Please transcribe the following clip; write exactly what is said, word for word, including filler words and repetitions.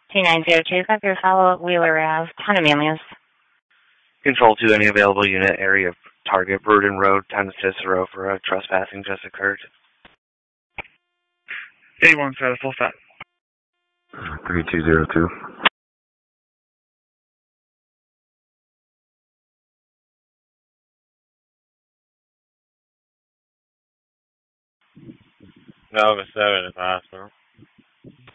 two nine zero two, five your follow-up, Wheeler Ave, Town of Manlius. Control to any available unit, area of target, Burden Road, Town of Cicero, for a trespassing just occurred. eighty-one, set a full stop. three two zero two. Nova seven at the hospital.